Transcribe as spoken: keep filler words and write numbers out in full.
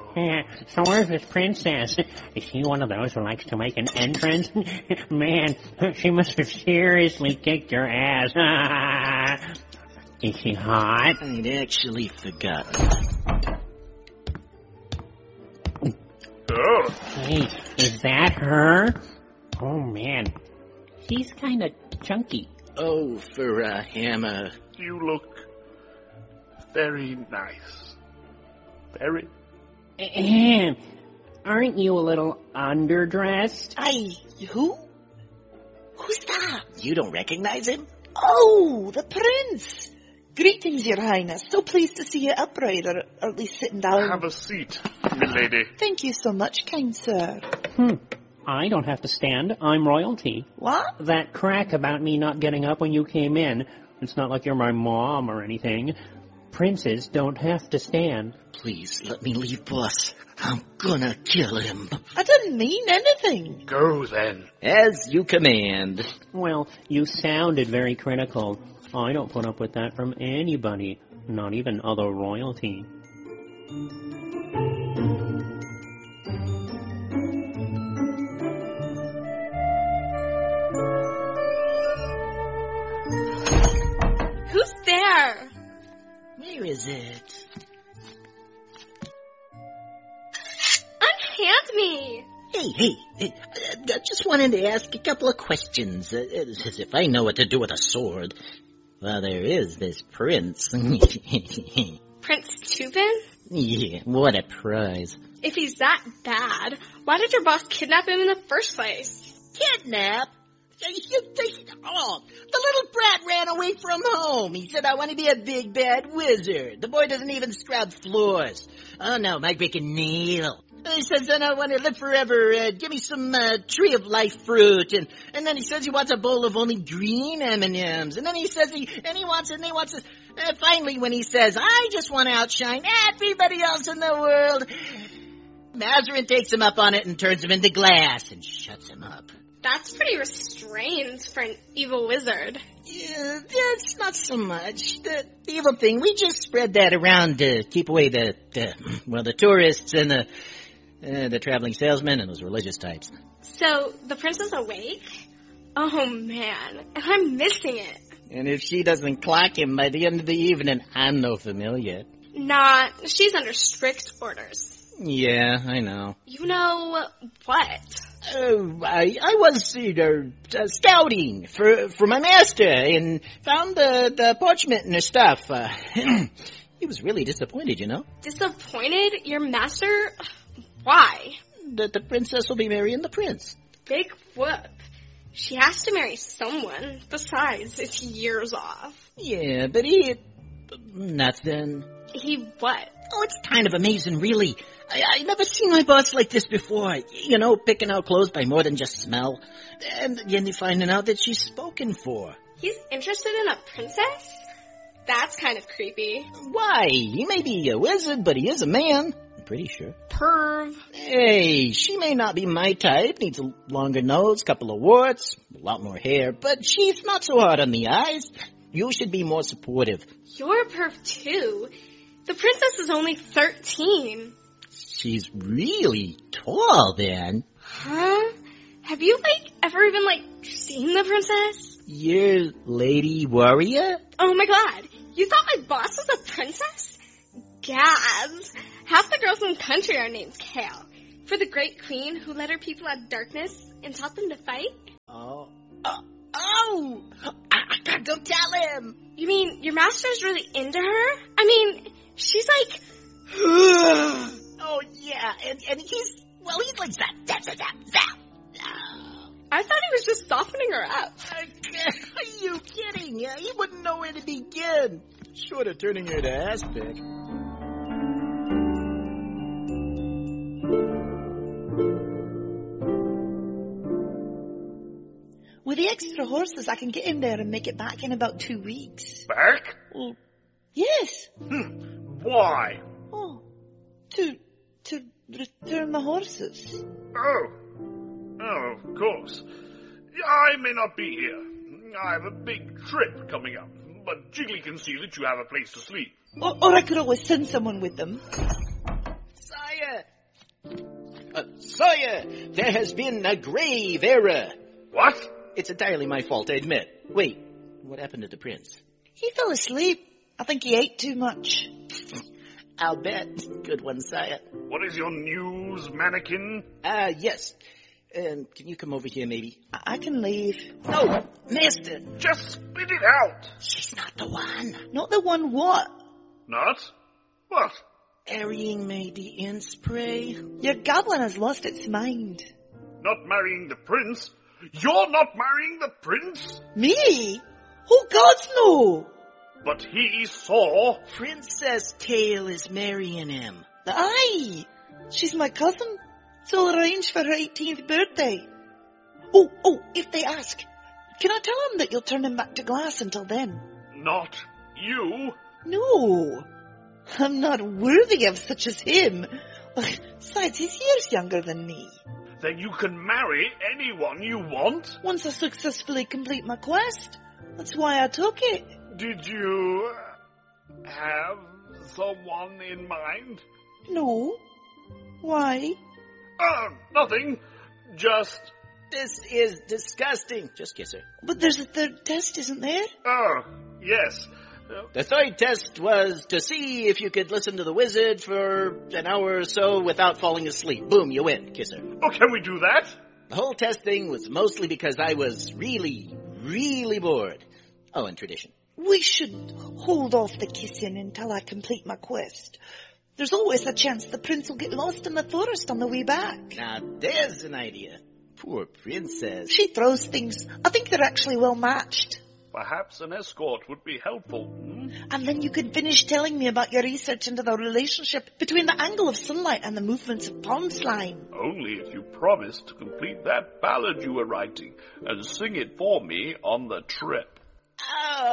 So where's this princess? Is she one of those who likes to make an entrance? Man, she must have seriously kicked your ass. Is she hot? I'd actually forgotten. Oh. Hey, is that her? Oh, man. She's kind of chunky. Oh, for a hammer. You look very nice. Very. Ahem. Aren't you a little underdressed? I... who? Who's that? You don't recognize him? Oh, the prince. Greetings, your highness. So pleased to see you upright, or, or at least sitting down. Have a seat, milady. Thank you so much, kind sir. Hmm. I don't have to stand. I'm royalty. What? That crack about me not getting up when you came in, it's not like you're my mom or anything. Princes don't have to stand. Please, let me leave, boss. I'm gonna kill him. I didn't mean anything. Go, then. As you command. Well, you sounded very critical. I don't put up with that from anybody, not even other royalty. Who's there? Where is it? Unhand me! Hey, hey, hey, I just wanted to ask a couple of questions, uh, as if I know what to do with a sword. Well, there is this prince. Prince Tupin? Yeah, what a prize. If he's that bad, why did your boss kidnap him in the first place? Kidnap? You, oh, the little brat ran away from home. He said, I want to be a big bad wizard. The boy doesn't even scrub floors. Oh, no, might break a nail. He says, then I want to live forever. Uh, give me some uh, tree of life fruit. And, and then he says he wants a bowl of only green M and M's. And then he says he, and he wants it, and he wants it. Uh, finally, when he says, I just want to outshine everybody else in the world, Mazarin takes him up on it and turns him into glass and shuts him up. That's pretty restrained for an evil wizard. Yeah, that's not so much. The, the evil thing, we just spread that around to keep away the, the well, the tourists and the, uh, the traveling salesmen and those religious types. So, the prince is awake? Oh, man. And I'm missing it. And if she doesn't clock him by the end of the evening, I'm no familiar. Nah, she's under strict orders. Yeah, I know. You know what? Oh, I, I was uh, uh, scouting for for my master and found the, the parchment and the stuff. Uh, he was really disappointed, you know. Disappointed? Your master? Why? That the princess will be marrying the prince. Big whoop. She has to marry someone. Besides, it's years off. Yeah, but he... nothing. He what? Oh, it's kind of amazing, really. I, I never seen my boss like this before. You know, picking out clothes by more than just smell. And then finding out that she's spoken for. He's interested in a princess? That's kind of creepy. Why? He may be a wizard, but he is a man. I'm pretty sure. Perv. Hey, she may not be my type. Needs a longer nose, couple of warts, a lot more hair. But she's not so hard on the eyes. You should be more supportive. You're a perv, too. The princess is only thirteen. She's really tall, then. Huh? Have you, like, ever even, like, seen the princess? You're Lady Warrior? Oh, my God. You thought my boss was a princess? Gaz. Half the girls in the country are named Kale. For the great queen who led her people out of darkness and taught them to fight? Oh. Oh. Oh! I, I gotta go tell him! You mean your master's really into her? I mean, she's like... Oh, yeah, and, and he's, well, he's like that, that, that, that, that. Oh. I thought he was just softening her up. Are you kidding? Yeah, he wouldn't know where to begin. Short of turning her to aspic. With the extra horses, I can get in there and make it back in about two weeks. Back? Well, yes. Hmm. Why? Oh, to, to return the horses. Oh. Oh, of course. I may not be here. I have a big trip coming up, but Jiggly can see that you have a place to sleep. Or, or I could always send someone with them. Sire! Sawyer! Uh, Sawyer! There has been a grave error. What? It's entirely my fault, I admit. Wait, what happened to the prince? He fell asleep. I think he ate too much. I'll bet. Good one, Sire. What is your news, mannequin? Ah, uh, yes. Um, can you come over here, maybe? I, I can leave. No, Master! Just spit it out! She's not the one. Not the one what? Not? What? Carrying may the inns pray. Your goblin has lost its mind. Not marrying the prince? You're not marrying the prince? Me? Oh, gods, no! But he saw... Princess Kale is marrying him. Aye! She's my cousin. It's all arranged for her eighteenth birthday. Oh, oh, if they ask, can I tell them that you'll turn him back to glass until then? Not you? No, I'm not worthy of such as him. Besides, he's years younger than me. Then you can marry anyone you want? Once I successfully complete my quest. That's why I took it. Did you have someone in mind? No. Why? Oh, nothing. Just... This is disgusting. Just kiss her. But there's a third test, isn't there? Oh, yes. Uh, The third test was to see if you could listen to the wizard for an hour or so without falling asleep. Boom, you win. Kiss her. oh, can we do that? The whole test thing was mostly because I was really, really bored. Oh, and tradition. We should hold off the kissing until I complete my quest. There's always a chance the prince will get lost in the forest on the way back. Now, there's an idea. Poor princess. She throws things. I think they're actually well matched. Perhaps an escort would be helpful. Hmm? And then you can finish telling me about your research into the relationship between the angle of sunlight and the movements of pond slime. Only if you promise to complete that ballad you were writing and sing it for me on the trip.